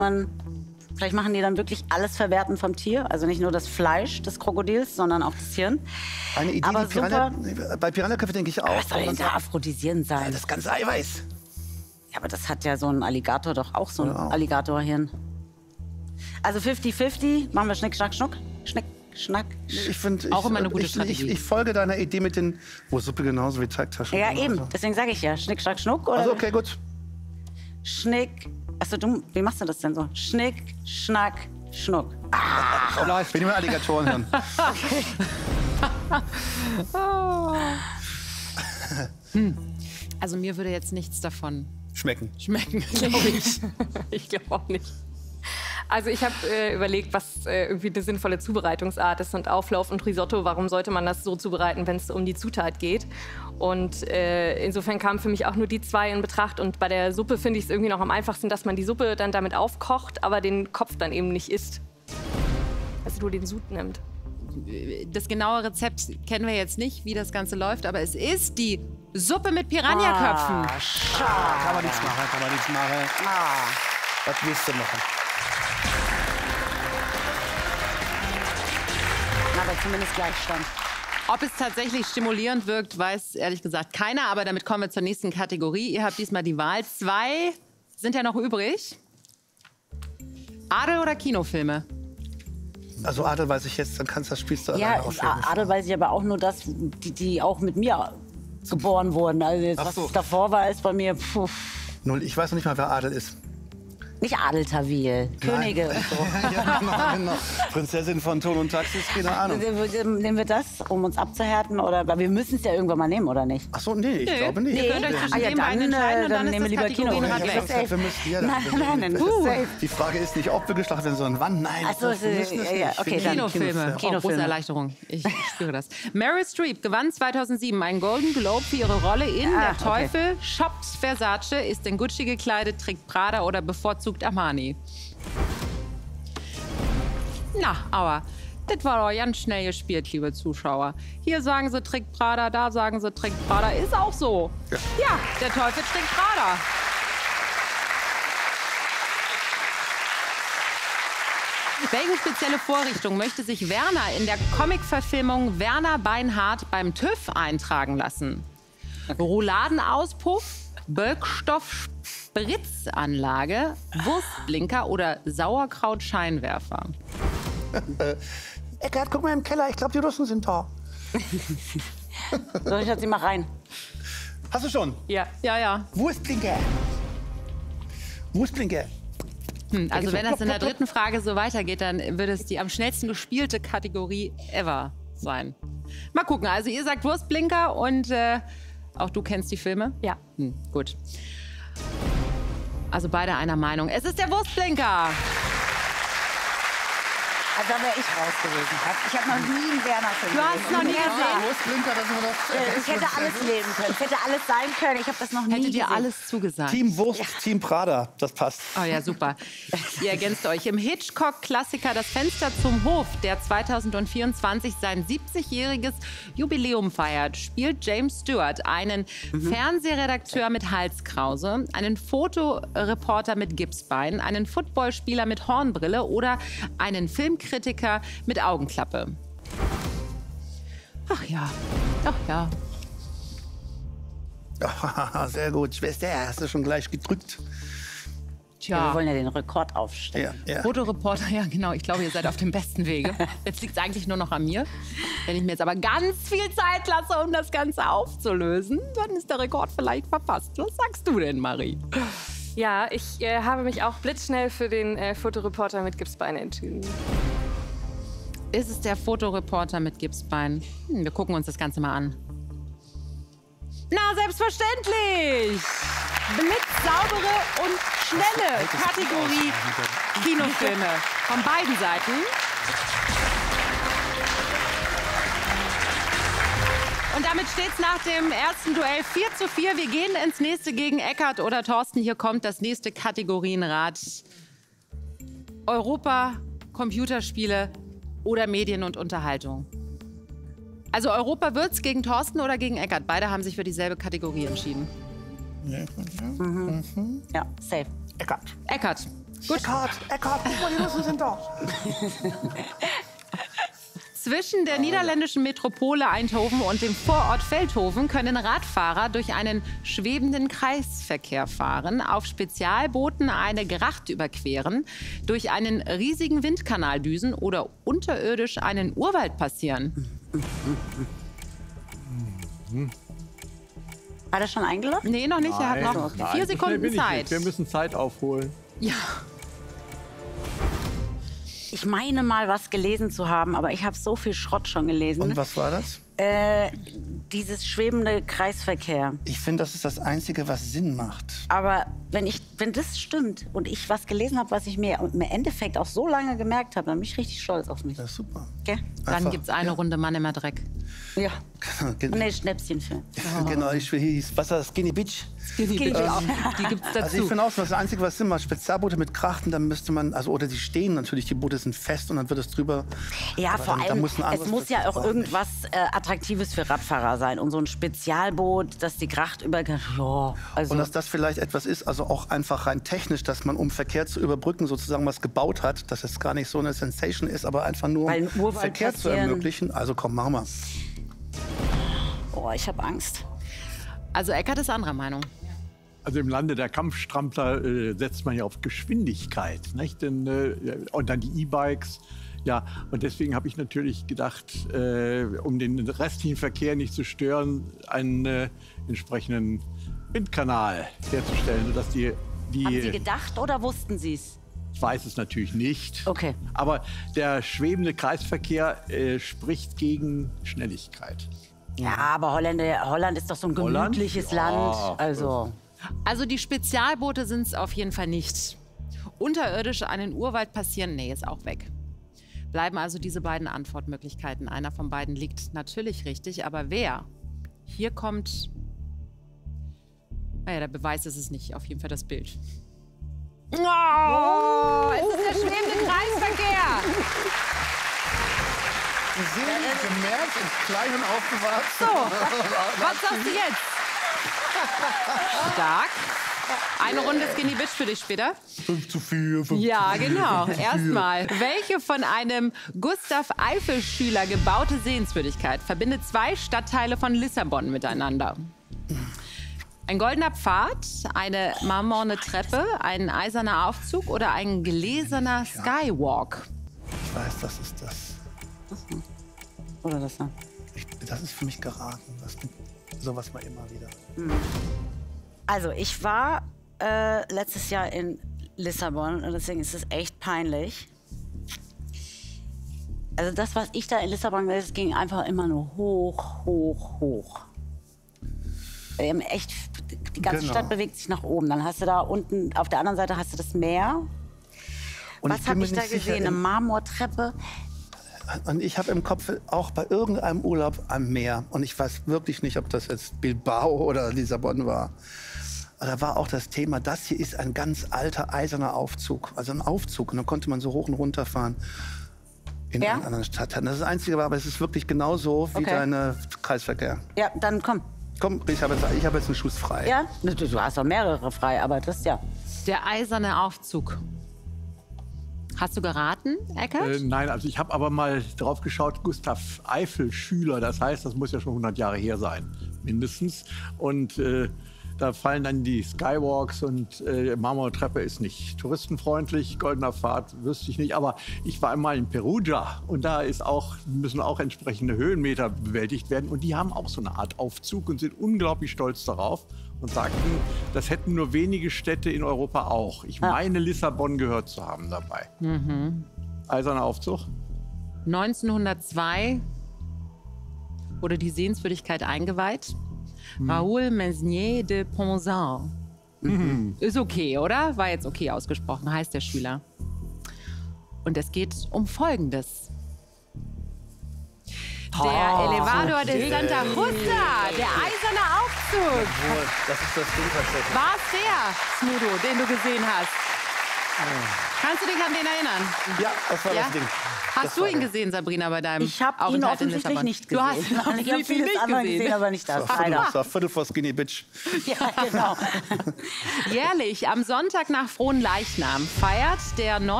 Vielleicht machen die dann wirklich alles verwerten vom Tier. Also nicht nur das Fleisch des Krokodils, sondern auch das Hirn. Eine Idee, Aber die bei Piranha-Köpfe denke ich auch. Was soll denn da aphrodisierend sein? Ja, das ganze Eiweiß. Ja, aber das hat ja so ein Alligator doch auch, so ein Alligatorhirn. Also 50-50, machen wir Schnick, Schnack, Schnuck. Schnick, Schnack. Ich finde auch immer eine gute Strategie. Ich folge deiner Idee mit den Suppe genauso wie Teigtaschen. Ja, eben. Deswegen sage ich ja Schnick, Schnack, Schnuck. Oder also okay, gut. Schnick. Achso, wie machst du das denn so? Schnick, Schnack, Schnuck. Läuft. Bin ich mal Alligatoren hören. Also mir würde jetzt nichts davon schmecken, glaube ich. Ich glaube auch nicht. Also ich habe überlegt, was irgendwie eine sinnvolle Zubereitungsart ist. Und Auflauf und Risotto, warum sollte man das so zubereiten, wenn es um die Zutat geht? Und insofern kamen für mich auch nur die zwei in Betracht. Und bei der Suppe finde ich es irgendwie noch am einfachsten, dass man die Suppe dann damit aufkocht, aber den Kopf dann eben nicht isst. Also nur den Sud nimmt. Das genaue Rezept kennen wir jetzt nicht, wie das Ganze läuft, aber es ist die Suppe mit Piranha-Köpfen. Kann man nichts machen, Was willst du machen? Aber zumindest Gleichstand. Ob es tatsächlich stimulierend wirkt, weiß ehrlich gesagt keiner. Aber damit kommen wir zur nächsten Kategorie. Ihr habt diesmal die Wahl. 2 sind ja noch übrig. Adel oder Kinofilme? Also Adel weiß ich jetzt, dann kannst du das spielst du Ja, alleine auflegen. Adel weiß ich aber auch nur das, die auch mit mir geboren wurden. Also jetzt, was davor war, ist bei mir... Null. Ich weiß noch nicht mal, wer Adel ist. Nicht Adeltawil, Könige und so. Ja, genau. Prinzessin von Ton und Taxis, keine Ahnung. Nehmen wir das, um uns abzuhärten? Oder, weil wir müssen es ja irgendwann mal nehmen, oder nicht? Ach so, nee, ich glaube nicht. Ihr könnt euch zwischen den beiden entscheiden und dann ist nehmen wir das lieber Kino. Kategorienrad Ja, weg. wir müssen, ja, Nein, das ist safe. Die Frage ist nicht, ob wir geschlachtet werden, sondern wann. Nein, Ach so, wir müssen es nicht. okay, Ich dann finde Kinofilme. Kinofilme. Oh, große Erleichterung. Ich spüre das. Meryl Streep gewann 2007 einen Golden Globe für ihre Rolle in Der Teufel, shoppt Versace, ist in Gucci gekleidet, trägt Prada oder bevorzugt Armani. Na, aber das war doch ganz schnell gespielt, liebe Zuschauer. Hier sagen sie, trägt Prada, da sagen sie, trägt Prada. Ist auch so. Ja, der Teufel trägt Prada. Welche spezielle Vorrichtung möchte sich Werner in der Comic-Verfilmung Werner Beinhardt beim TÜV eintragen lassen? Rouladenauspuff, Bölkstoff-Spritzanlage, Wurstblinker oder Sauerkrautscheinwerfer? Eckart, guck mal im Keller. Ich glaube, die Russen sind da. So, ich setze sie mal rein. Hast du schon? Ja. Ja. Wurstblinker. Wurstblinker. Also wenn das in der dritten Frage so weitergeht, dann wird es die am schnellsten gespielte Kategorie ever sein. Mal gucken. Also ihr sagt Wurstblinker und auch du kennst die Filme? Ja. Gut. Also beide einer Meinung. Es ist der Wurstblinker. Also da wäre ich raus gewesen. Ich habe noch nie einen Werner-Film Du hast noch nie gesehen. Wurstblinker, das ist das. Ich hätte alles leben können. Es hätte alles sein können. Ich habe das noch nie Hätte dir gesehen. alles zugesagt. Team Wurst, Team Prada. Das passt. Oh ja, super. Ihr ergänzt euch. Im Hitchcock-Klassiker Das Fenster zum Hof, der 2024 sein 70-jähriges Jubiläum feiert, spielt James Stewart einen Fernsehredakteur mit Halskrause, einen Fotoreporter mit Gipsbein, einen Footballspieler mit Hornbrille oder einen Filmkritiker mit Augenklappe. Ach ja, Sehr gut. Schwester, hast du schon gleich gedrückt. Ja, wir wollen ja den Rekord aufstellen. Ja. Fotoreporter, ja genau, ich glaube, ihr seid auf dem besten Wege. Jetzt liegt es eigentlich nur noch an mir. Wenn ich mir jetzt aber ganz viel Zeit lasse, um das Ganze aufzulösen, dann ist der Rekord vielleicht verpasst. Was sagst du denn, Marie? Ja, ich habe mich auch blitzschnell für den Fotoreporter mit Gipsbein entschieden. Ist es der Fotoreporter mit Gipsbein? Wir gucken uns das Ganze mal an. Na, selbstverständlich! Blitzsaubere und schnelle Kategorie Kinofilme. Von beiden Seiten. Und damit steht es nach dem ersten Duell 4:4. Wir gehen ins nächste gegen Eckart oder Thorsten. Hier kommt das nächste Kategorienrad. Europa, Computerspiele oder Medien und Unterhaltung. Also Europa wird's gegen Thorsten oder gegen Eckart. Beide haben sich für dieselbe Kategorie entschieden. Ja, safe. Eckart. Eckart. Eckhard, guck mal, die Russen sind da. Zwischen der niederländischen Metropole Eindhoven und dem Vorort Veldhoven können Radfahrer durch einen schwebenden Kreisverkehr fahren, auf Spezialbooten eine Gracht überqueren, durch einen riesigen Windkanal düsen oder unterirdisch einen Urwald passieren. Hat er schon eingeloggt? Nee, noch nicht. Er hat noch 4 Sekunden Zeit. Wir müssen Zeit aufholen. Ja. Ich meine mal, was gelesen zu haben, aber ich habe so viel Schrott schon gelesen. Und was war das? Dieses schwebende Kreisverkehr. Ich finde, das ist das Einzige, was Sinn macht. Aber wenn das stimmt und ich was gelesen habe, was ich mir im Endeffekt auch so lange gemerkt habe, dann bin ich richtig stolz auf mich. Das ist super. Okay? Dann gibt es eine Runde Mann immer Dreck. Ja. Genau. Nee, Schnäpschenfilm. Genau, ich will hier, was war das? Skinny Bitch? Die gibt es dazu. Also ich finde auch, das Einzige, was Sinn macht, Spezialboote mit Grachten, dann müsste man, also oder die stehen natürlich, die Boote sind fest und dann wird es drüber. Ja, vor allem, es muss ja auch irgendwas Attraktives für Radfahrer sein. Und so ein Spezialboot, das die Gracht über... Ja, also Und dass das vielleicht etwas ist, also auch einfach rein technisch, dass man, um Verkehr zu überbrücken, sozusagen was gebaut hat, dass es gar nicht so eine Sensation ist, aber einfach nur um Verkehr zu ermöglichen. Also komm, machen wir. Oh, ich habe Angst. Also Eckhard ist anderer Meinung. Also im Lande der Kampfstrampler setzt man ja auf Geschwindigkeit, nicht? Und dann die E-Bikes. Ja, und deswegen habe ich natürlich gedacht, um den restlichen Verkehr nicht zu stören, einen entsprechenden Windkanal herzustellen, sodass die... Haben Sie gedacht oder wussten Sie es? Ich weiß es natürlich nicht. Okay. Aber der schwebende Kreisverkehr spricht gegen Schnelligkeit. Ja, aber Holland ist doch so ein gemütliches Land. Also die Spezialboote sind es auf jeden Fall nicht. Unterirdisch einen Urwald passieren, nee, ist auch weg. Bleiben also diese beiden Antwortmöglichkeiten. Einer von beiden liegt natürlich richtig, aber wer? Hier kommt... Naja, der Beweis ist es nicht, auf jeden Fall das Bild. Oh, es ist der schwebende Kreisverkehr. Gesehen, gemerkt, in Kleinen aufbewahrt. So, was sagst du jetzt? Stark. Eine Runde Skinny Bitch für dich später. 5:4. Ja, genau. Erstmal, welche von einem Gustav Eiffel-Schüler gebaute Sehenswürdigkeit verbindet 2 Stadtteile von Lissabon miteinander? Ein goldener Pfad, eine marmorne Treppe, ein eiserner Aufzug oder ein gläserner Skywalk? Ich weiß, das ist das. Oder das da? Das ist für mich geraten. Sowas war immer wieder. Also, ich war letztes Jahr in Lissabon und deswegen ist es echt peinlich. Also das, was ich da in Lissabon gesehen habe, ging einfach immer nur hoch, hoch, hoch. Echt, die ganze Stadt bewegt sich nach oben. Dann hast du da unten, auf der anderen Seite hast du das Meer. Und was habe ich da gesehen? Eine Marmortreppe? Und ich habe im Kopf auch bei irgendeinem Urlaub am Meer. Und ich weiß wirklich nicht, ob das jetzt Bilbao oder Lissabon war. Da war auch das Thema, das hier ist ein ganz alter eiserner Aufzug. Also ein Aufzug. Und dann konnte man so hoch und runter fahren in einen anderen Stadtteilen. Das ist das Einzige, aber es ist wirklich genauso wie dein Kreisverkehr. Ja, dann komm. Komm, ich habe jetzt einen Schuss frei. Ja, du hast doch mehrere frei, aber das ja. Der eiserne Aufzug. Hast du geraten, Eckhard? Nein, also ich habe aber mal drauf geschaut, Gustav Eiffel-Schüler, das heißt, das muss ja schon 100 Jahre her sein, mindestens. Und da fallen dann die Skywalks und Marmortreppe ist nicht touristenfreundlich, goldener Pfad wüsste ich nicht. Aber ich war einmal in Perugia und da müssen auch entsprechende Höhenmeter bewältigt werden. Und die haben auch so eine Art Aufzug und sind unglaublich stolz darauf und sagten, das hätten nur wenige Städte in Europa auch. Ich meine, Lissabon gehört zu haben dabei. Eiserner Aufzug? 1902 wurde die Sehenswürdigkeit eingeweiht. Raoul Mesnier de Ponzin. Ist okay, oder? War jetzt okay ausgesprochen, heißt der Schüler. Und es geht um Folgendes. Der Elevador de Santa Justa, der eiserne Aufzug. Das ist das Ding tatsächlich. War es der, Smudo, den du gesehen hast? Kannst du dich an den erinnern? Ja, das war das Ding. Hast du ihn gesehen, Sabrina, bei deinem Ich habe ihn Aufenthalt in offensichtlich Lissabon? nicht gesehen. Du hast Ich habe offensichtlich vieles nicht andere gesehen. gesehen, aber nicht das. Das war Viertel vor Skinny Bitch. Ja, genau. Jährlich am Sonntag nach Fronleichnam feiert der